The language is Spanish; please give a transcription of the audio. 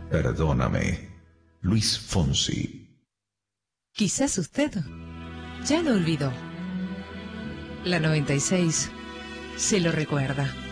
Perdóname, Luis Fonsi. Quizás usted ya lo olvidó. La 96 se lo recuerda.